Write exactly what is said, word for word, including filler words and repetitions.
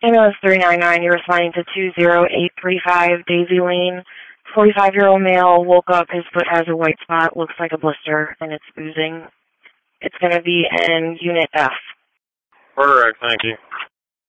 Ambulance three nine nine, you're responding to two zero eight three five Daisy Lane. forty-five-year-old male woke up, his foot has a white spot, looks like a blister, and it's oozing. It's going to be in Unit F. Perfect, thank you.